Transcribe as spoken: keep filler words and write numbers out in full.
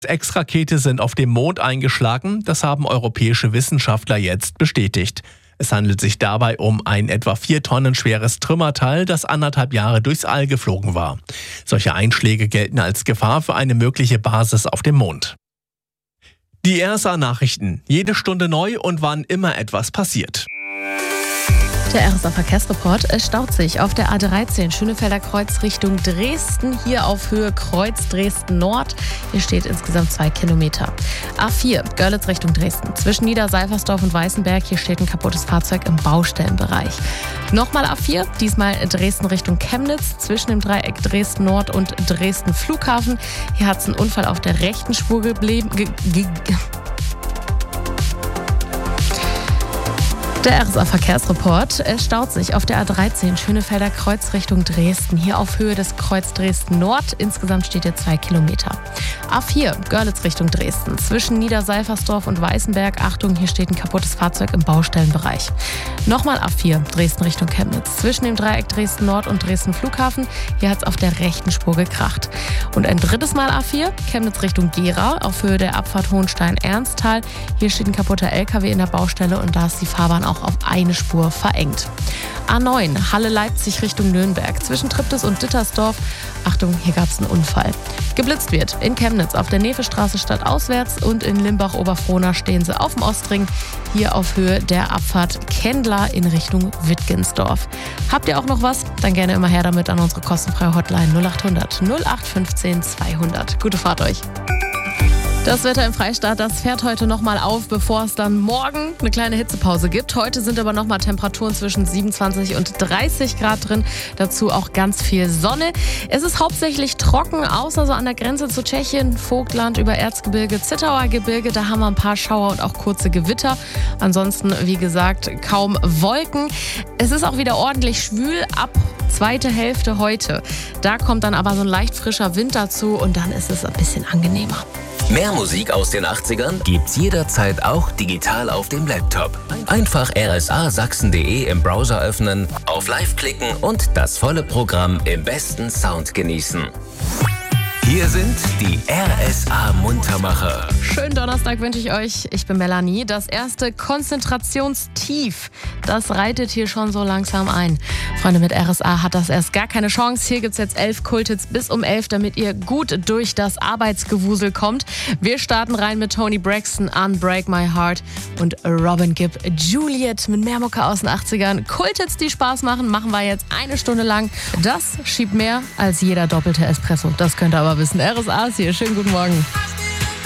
SpaceX-Rakete sind auf dem Mond eingeschlagen, das haben europäische Wissenschaftler jetzt bestätigt. Es handelt sich dabei um ein etwa vier Tonnen schweres Trümmerteil, das anderthalb Jahre durchs All geflogen war. Solche Einschläge gelten als Gefahr für eine mögliche Basis auf dem Mond. Die R S A-Nachrichten. Jede Stunde neu und wann immer etwas passiert. Der R S A-Verkehrsreport. Es staut sich auf der A dreizehn Schönefelder Kreuz Richtung Dresden, hier auf Höhe Kreuz Dresden Nord. Hier steht insgesamt zwei Kilometer. A vier Görlitz Richtung Dresden. Zwischen Niederseifersdorf und Weißenberg, hier steht ein kaputtes Fahrzeug im Baustellenbereich. Nochmal A vier, diesmal Dresden Richtung Chemnitz, zwischen dem Dreieck Dresden Nord und Dresden Flughafen. Hier hat es einen Unfall auf der rechten Spur geblieben. Ge- ge- Der R S A-Verkehrsreport. Es staut sich auf der A dreizehn Schönefelder Kreuz Richtung Dresden. Hier auf Höhe des Kreuz Dresden Nord. Insgesamt steht hier zwei Kilometer. A vier Görlitz Richtung Dresden. Zwischen Niederseifersdorf und Weißenberg. Achtung, hier steht ein kaputtes Fahrzeug im Baustellenbereich. Nochmal A vier Dresden Richtung Chemnitz. Zwischen dem Dreieck Dresden Nord und Dresden Flughafen. Hier hat es auf der rechten Spur gekracht. Und ein drittes Mal A vier Chemnitz Richtung Gera. Auf Höhe der Abfahrt Hohenstein-Ernsthal. Hier steht ein kaputter L K W in der Baustelle und da ist die Fahrbahn auch auf eine Spur verengt. A neun Halle-Leipzig Richtung Nürnberg. Zwischen Triptis und Dittersdorf. Achtung, hier gab es einen Unfall. Geblitzt wird in Chemnitz auf der Nevestraße stadtauswärts und in Limbach-Oberfrohna stehen sie auf dem Ostring. Hier auf Höhe der Abfahrt Kendler in Richtung Wittgensdorf. Habt ihr auch noch was? Dann gerne immer her damit an unsere kostenfreie Hotline null acht hundert null acht fünfzehn zweihundert. Gute Fahrt euch! Das Wetter im Freistaat, das fährt heute nochmal auf, bevor es dann morgen eine kleine Hitzepause gibt. Heute sind aber nochmal Temperaturen zwischen siebenundzwanzig und dreißig Grad drin. Dazu auch ganz viel Sonne. Es ist hauptsächlich trocken, außer so an der Grenze zu Tschechien, Vogtland über Erzgebirge, Zittauer Gebirge. Da haben wir ein paar Schauer und auch kurze Gewitter. Ansonsten, wie gesagt, kaum Wolken. Es ist auch wieder ordentlich schwül ab zweite Hälfte heute. Da kommt dann aber so ein leicht frischer Wind dazu und dann ist es ein bisschen angenehmer. Mehr Musik aus den achtzigern gibt's jederzeit auch digital auf dem Laptop. Einfach r s a sachsen punkt d e im Browser öffnen, auf Live klicken und das volle Programm im besten Sound genießen. Hier sind die R S A-Muntermacher. Schönen Donnerstag wünsche ich euch. Ich bin Melanie. Das erste Konzentrationstief, das reitet hier schon so langsam ein. Freunde, mit R S A hat das erst gar keine Chance. Hier gibt es jetzt elf Kulthits bis um elf, damit ihr gut durch das Arbeitsgewusel kommt. Wir starten rein mit Toni Braxton, Unbreak My Heart und Robin Gibb, Juliet mit mehr Mucke aus den achtzigern. Kulthits, die Spaß machen, machen wir jetzt eine Stunde lang. Das schiebt mehr als jeder doppelte Espresso. Das könnt ihr aber wissen. R S A ist hier. Schönen guten Morgen.